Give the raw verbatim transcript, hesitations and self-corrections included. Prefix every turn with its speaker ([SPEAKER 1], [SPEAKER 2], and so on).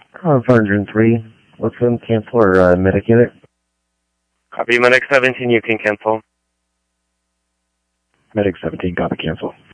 [SPEAKER 1] Uh, four hundred three. Let's go and cancel or uh, medic unit.
[SPEAKER 2] Copy, Medic seventeen, you can cancel.
[SPEAKER 1] Medic seventeen, copy, cancel.